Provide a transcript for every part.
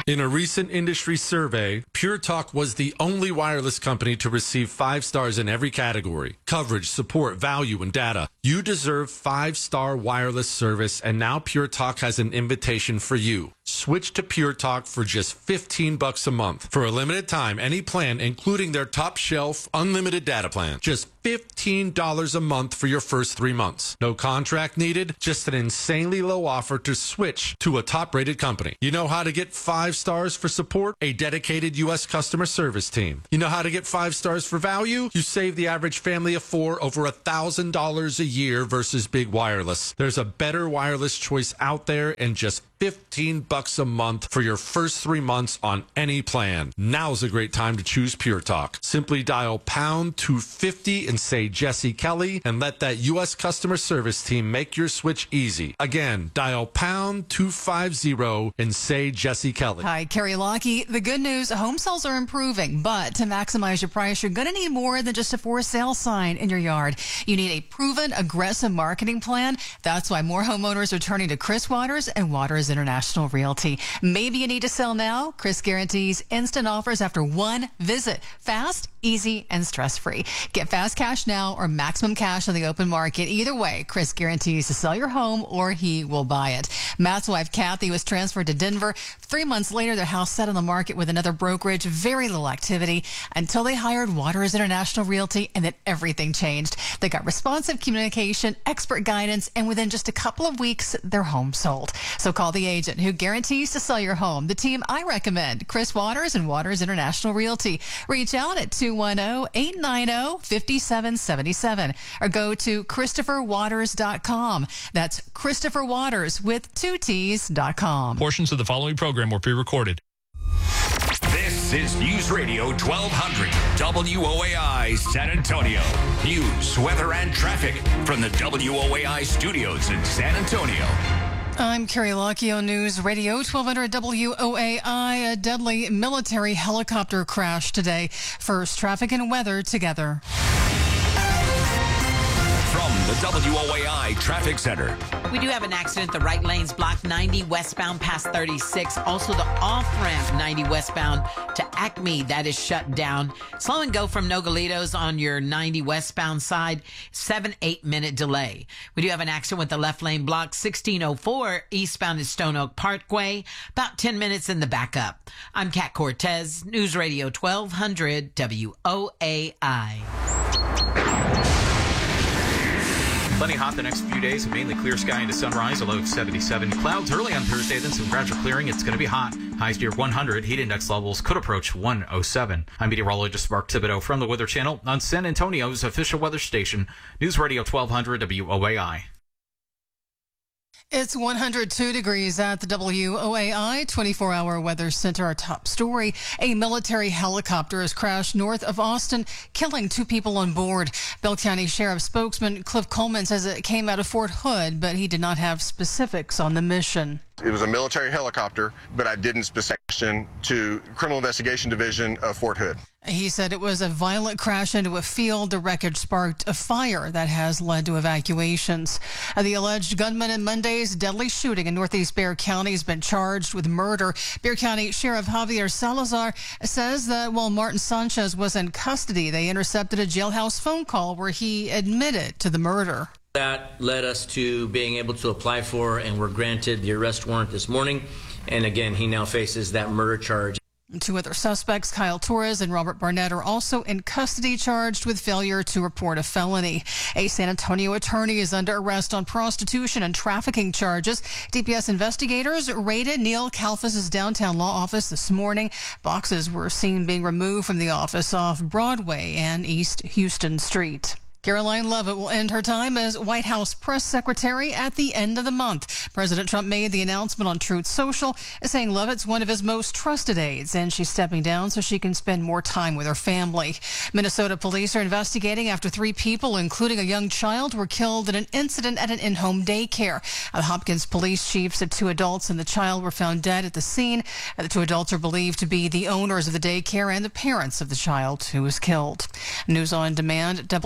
In a recent industry survey, Pure Talk was the only wireless company to receive 5 stars in every category: coverage, support, value, and data. You deserve 5-star wireless service, and now Pure Talk has an invitation for you. Switch to Pure Talk for just $15 a month. For a limited time, any plan, including their top shelf unlimited data plan. Just $15 a month for your first 3 months. No contract needed, just an insanely low offer to switch to a top-rated company. You know how to get 5 stars for support? A dedicated U.S. customer service team. You know how to get 5 stars for value? You save the average family of 4 over $1,000 a year versus big wireless. There's a better wireless choice out there, and just $15 a month for your first 3 months on any plan. Now's a great time to choose Pure Talk. Simply dial pound 250 and say Jesse Kelly, and let that U.S. customer service team make your switch easy. Again, dial pound 250 and say Jesse Kelly. Hi, Carrie Lockie. The good news, home sales are improving, but to maximize your price, you're going to need more than just a for sale sign in your yard. You need a proven, aggressive marketing plan. That's why more homeowners are turning to Chris Waters and Waters International Realty. Maybe you need to sell now. Chris guarantees instant offers after one visit. Fast, easy, and stress-free. Get fast cash now or maximum cash on the open market. Either way, Chris guarantees to sell your home or he will buy it. Matt's wife, Kathy, was transferred to Denver. 3 months later, their house set on the market with another brokerage. Very little activity until they hired Waters International Realty, and then everything changed. They got responsive communication, expert guidance, and within just a couple of weeks, their home sold. So call the agent who guarantees to sell your home. The team I recommend, Chris Waters and Waters International Realty. Reach out at 210-890-5777 or go to ChristopherWaters.com. That's Christopher Waters with 2 T's.com. Portions of the following program were pre-recorded. This is News Radio 1200 WOAI San Antonio. News, weather, and traffic from the WOAI studios in San Antonio. I'm Carrie Lockie on News Radio 1200 WOAI. A deadly military helicopter crash today. First, traffic and weather together. From the WOAI Traffic Center. We do have an accident. The right lane's blocked 90 westbound past 36. Also, the off-ramp 90 westbound to Acme, that is shut down. Slow and go from Nogalitos on your 90 westbound side. 7-8 minute delay. We do have an accident with the left lane blocked 1604 eastbound at Stone Oak Parkway. About 10 minutes in the backup. I'm Kat Cortez, News Radio 1200 WOAI. Plenty hot the next few days, mainly clear sky into sunrise, a low of 77. Clouds early on Thursday, then some gradual clearing. It's going to be hot. Highs near 100. Heat index levels could approach 107. I'm meteorologist Mark Thibodeau from the Weather Channel on San Antonio's official weather station, News Radio 1200 WOAI. It's 102 degrees at the WOAI 24-hour weather center. Our top story, a military helicopter has crashed north of Austin, killing 2 people on board. Bell County Sheriff spokesman Cliff Coleman says it came out of Fort Hood, but he did not have specifics on the mission. It was a military helicopter, but I didn't specify to Criminal Investigation Division of Fort Hood. He said it was a violent crash into a field. The wreckage sparked a fire that has led to evacuations. The alleged gunman in Monday's deadly shooting in northeast Bexar County has been charged with murder. Bexar County Sheriff Javier Salazar says that while Martin Sanchez was in custody, they intercepted a jailhouse phone call where he admitted to the murder. That led us to being able to apply for and were granted the arrest warrant this morning. And again, he now faces that murder charge. 2 other suspects, Kyle Torres and Robert Barnett, are also in custody charged with failure to report a felony. A San Antonio attorney is under arrest on prostitution and trafficking charges. DPS investigators raided Neil Kalfas' downtown law office this morning. Boxes were seen being removed from the office off Broadway and East Houston Street. Caroline Leavitt will end her time as White House press secretary at the end of the month. President Trump made the announcement on Truth Social, saying Leavitt's one of his most trusted aides, and she's stepping down so she can spend more time with her family. Minnesota police are investigating after 3 people, including a young child, were killed in an incident at an in-home daycare. The Hopkins police chief said 2 adults and the child were found dead at the scene. The 2 adults are believed to be the owners of the daycare and the parents of the child who was killed. News on Demand, WOAI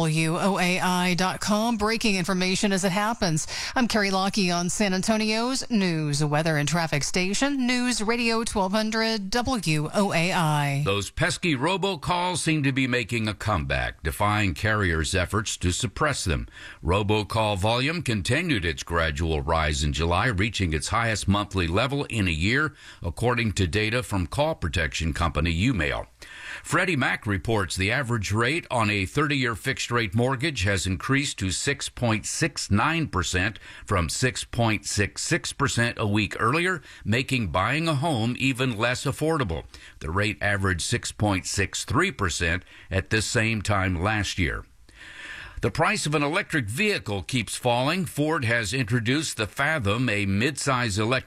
WOAI.com. Breaking information as it happens. I'm Carrie Lockie on San Antonio's News, Weather and Traffic Station, News Radio 1200 WOAI. Those pesky robocalls seem to be making a comeback, defying carriers' efforts to suppress them. Robocall volume continued its gradual rise in July, reaching its highest monthly level in a year, according to data from call protection company UMail. Freddie Mac reports the average rate on a 30-year fixed-rate mortgage has increased to 6.69% from 6.66% a week earlier, making buying a home even less affordable. The rate averaged 6.63% at this same time last year. The price of an electric vehicle keeps falling. Ford has introduced the Fathom, a midsize electric